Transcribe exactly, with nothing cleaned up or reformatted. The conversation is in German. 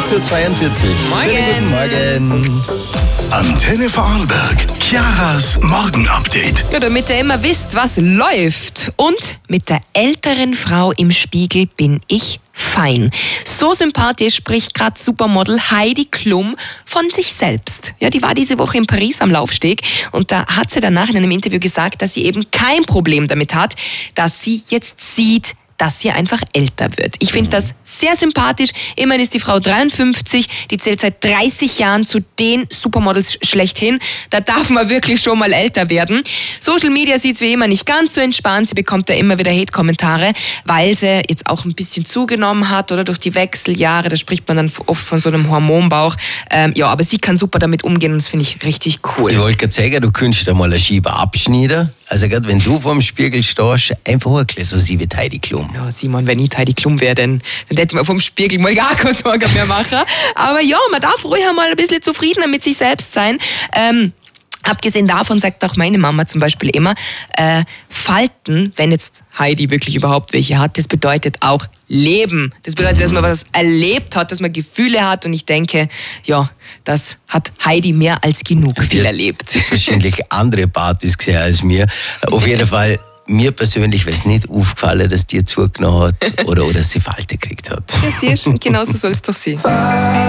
acht Uhr zweiundvierzig. Morgen. Schönen guten Morgen. Antenne Vorarlberg. Chiaras Morgenupdate. Ja, damit ihr immer wisst, was läuft. Und mit der älteren Frau im Spiegel bin ich fein. So sympathisch spricht gerade Supermodel Heidi Klum von sich selbst. Ja, die war diese Woche in Paris am Laufsteg und da hat sie danach in einem Interview gesagt, dass sie eben kein Problem damit hat, dass sie jetzt sieht, dass sie einfach älter wird. Ich finde das sehr sympathisch. Immerhin ist die Frau dreiundfünfzig, die zählt seit dreißig Jahren zu den Supermodels schlechthin. Da darf man wirklich schon mal älter werden. Social Media sieht es wie immer nicht ganz so entspannt. Sie bekommt da immer wieder Hate-Kommentare, weil sie jetzt auch ein bisschen zugenommen hat oder durch die Wechseljahre. Da spricht man dann oft von so einem Hormonbauch. Ähm, ja, aber sie kann super damit umgehen und das finde ich richtig cool. Ich wollte gerade sagen, du könntest da mal eine Scheibe abschneiden. Also gerade wenn du vor dem Spiegel stehst, einfach ein bisschen so sie wie Heidi Klum. Ja, Simon, wenn ich Heidi Klum wäre, dann, dann hätte man vom Spiegel mal gar keine Sorgen mehr machen. Aber ja, man darf ruhig einmal ein bisschen zufriedener mit sich selbst sein. Ähm, Abgesehen davon sagt auch meine Mama zum Beispiel immer, äh, Falten, wenn jetzt Heidi wirklich überhaupt welche hat, das bedeutet auch Leben. Das bedeutet, dass man was erlebt hat, dass man Gefühle hat und ich denke, ja, das hat Heidi mehr als genug viel erlebt. Wahrscheinlich andere Partys gesehen als mir. Auf jeden Fall, mir persönlich wäre es nicht aufgefallen, dass die zugenommen hat oder, oder dass sie Falte gekriegt hat. Ja, sehr schön, genau so soll es doch sein.